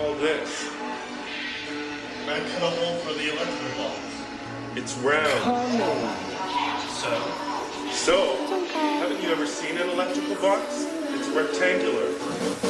call this? I cut a hole for the electrical box. It's round. So? So, haven't you ever seen an electrical box? It's rectangular.